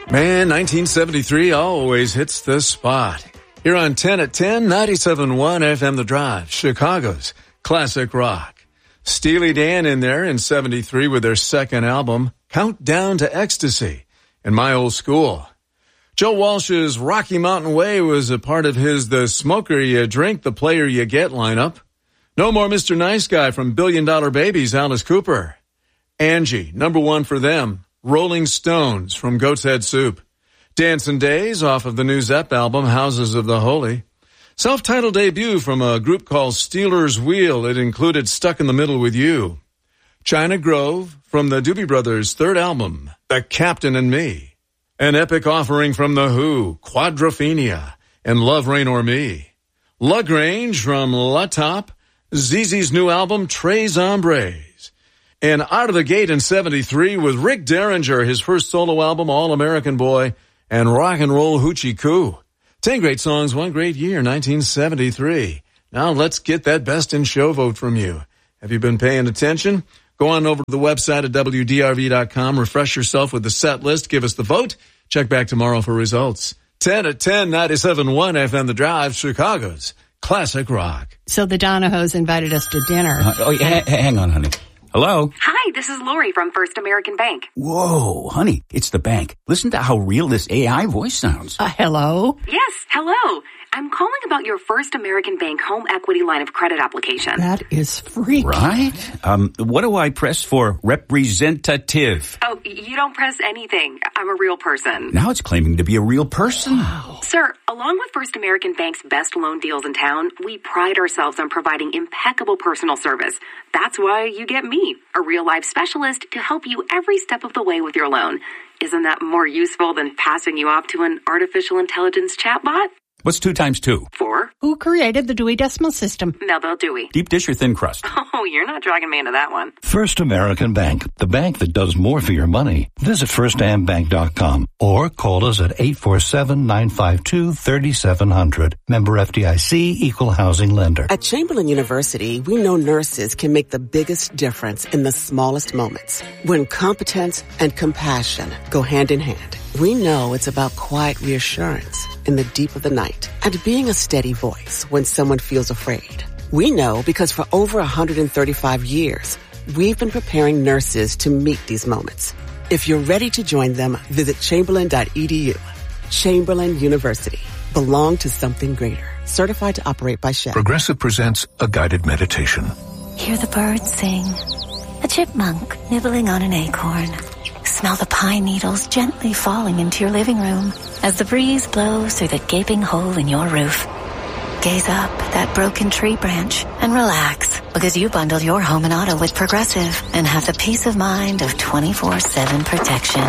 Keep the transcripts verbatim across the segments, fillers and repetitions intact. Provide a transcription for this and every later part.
Man, nineteen seventy-three always hits the spot. Here on ten at ten, ninety-seven point one F M The Drive, Chicago's classic rock. Steely Dan in there in seventy-three with their second album, Countdown to Ecstasy, and My Old School. Joe Walsh's Rocky Mountain Way was a part of his The Smoker You Drink, The Player You Get lineup. No More Mister Nice Guy from Billion Dollar Babies, Alice Cooper. Angie, number one for them. Rolling Stones from Goat's Head Soup. Dancing Days off of the new Zepp album, Houses of the Holy. Self-titled debut from a group called Steelers Wheel. It included Stuck in the Middle with You. China Grove from the Doobie Brothers' third album, The Captain and Me. An epic offering from The Who, Quadrophenia, and Love Rain or Me. LaGrange from La Top, Z Z's new album, Tres Hombres. And out of the gate in seventy-three with Rick Derringer, his first solo album, All-American Boy, and Rock and Roll Hoochie Coo. Ten great songs, one great year, nineteen seventy-three. Now let's get that best in show vote from you. Have you been paying attention? Go on over to the website at W D R V dot com, refresh yourself with the set list, give us the vote. Check back tomorrow for results. ten at ten, ninety-seven point one F M The Drive, Chicago's classic rock. So the Donahos invited us to dinner. Uh, oh, yeah, hang on, honey. Hello? Hi, this is Lori from First American Bank. Whoa, honey, it's the bank. Listen to how real this A I voice sounds. Uh, hello? Yes, hello. I'm calling about your First American Bank home equity line of credit application. That is freaky. Right? Um, what do I press for representative? Oh, you don't press anything. I'm a real person. Now it's claiming to be a real person. Wow. Sir, along with First American Bank's best loan deals in town, we pride ourselves on providing impeccable personal service. That's why you get me, a real life specialist, to help you every step of the way with your loan. Isn't that more useful than passing you off to an artificial intelligence chatbot? What's two times two? Four. Who created the Dewey Decimal System? Melville Dewey. Deep dish or thin crust? Oh, you're not dragging me into that one. First American Bank, the bank that does more for your money. Visit first am bank dot com or call us at eight four seven, nine five two, three seven zero zero. Member F D I C, Equal Housing Lender. At Chamberlain University, we know nurses can make the biggest difference in the smallest moments. When competence and compassion go hand in hand. We know it's about quiet reassurance in the deep of the night and being a steady voice when someone feels afraid. We know because for over one hundred thirty-five years, we've been preparing nurses to meet these moments. If you're ready to join them, visit chamberlain dot e d u. Chamberlain University. Belong to something greater. Certified to operate by S H E. Progressive presents a guided meditation. Hear the birds sing. A chipmunk nibbling on an acorn. Smell the pine needles gently falling into your living room as the breeze blows through the gaping hole in your roof. Gaze up at that broken tree branch and relax because you bundled your home and auto with Progressive and have the peace of mind of twenty-four seven protection.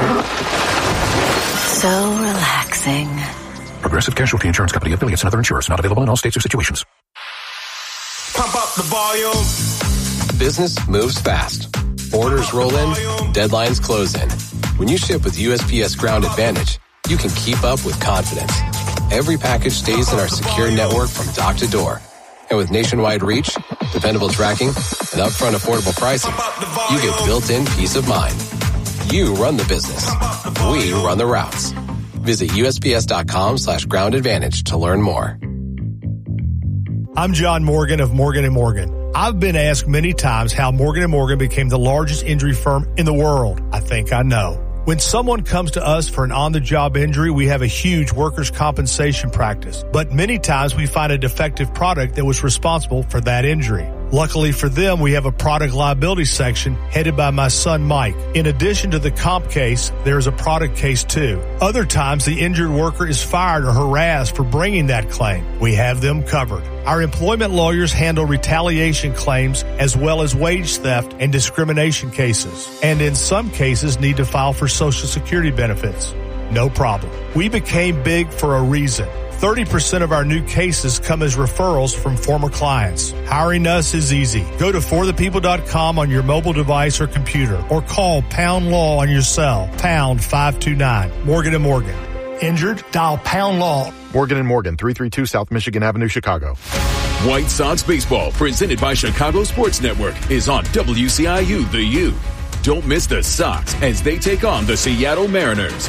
So relaxing. Progressive Casualty Insurance Company, affiliates, and other insurers. Not available in all states or situations. Pump up the volume. Business moves fast. Orders roll in, deadlines close in. When you ship with U S P S Ground Advantage, you can keep up with confidence. Every package stays in our secure network from dock to door. And with nationwide reach, dependable tracking, and upfront affordable pricing, you get built-in peace of mind. You run the business. We run the routes. Visit U S P S dot com slash ground advantage to learn more. I'm John Morgan of Morgan and Morgan. I've been asked many times how Morgan and Morgan became the largest injury firm in the world. I think I know. When someone comes to us for an on-the-job injury, we have a huge workers' compensation practice. But many times we find a defective product that was responsible for that injury. Luckily for them, we have a product liability section headed by my son, Mike. In addition to the comp case, there is a product case too. Other times, the injured worker is fired or harassed for bringing that claim. We have them covered. Our employment lawyers handle retaliation claims as well as wage theft and discrimination cases. And in some cases, need to file for Social Security benefits. No problem. We became big for a reason. thirty percent of our new cases come as referrals from former clients. Hiring us is easy. Go to for the people dot com on your mobile device or computer or call Pound Law on your cell, pound five two nine. Morgan and Morgan. Injured? Dial Pound Law. Morgan and Morgan, three thirty-two South Michigan Avenue, Chicago. White Sox Baseball, presented by Chicago Sports Network, is on W C I U, The U. Don't miss the Sox as they take on the Seattle Mariners.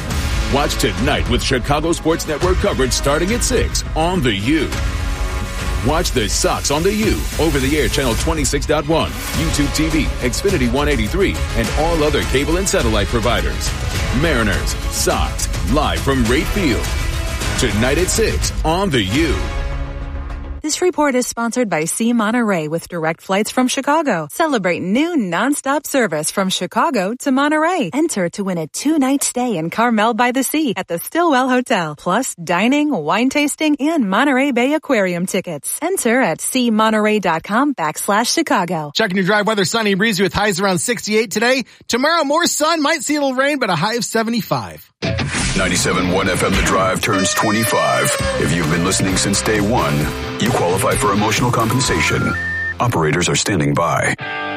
Watch tonight with Chicago Sports Network coverage starting at six on The U. Watch the Sox on The U, over-the-air channel twenty-six point one, YouTube T V, Xfinity one eighty-three, and all other cable and satellite providers. Mariners, Sox, live from Rate Field. Tonight at six on The U. This report is sponsored by Sea Monterey with direct flights from Chicago. Celebrate new nonstop service from Chicago to Monterey. Enter to win a two-night stay in Carmel by the Sea at the Stillwell Hotel. Plus dining, wine tasting, and Monterey Bay Aquarium tickets. Enter at seamonterey.com backslash Chicago. Checking your drive weather, sunny and breezy with highs around sixty-eight today. Tomorrow, more sun, might see a little rain, but a high of seventy-five. ninety-seven point one F M The Drive turns twenty-five. If you've been listening since day one, you qualify for emotional compensation. Operators are standing by.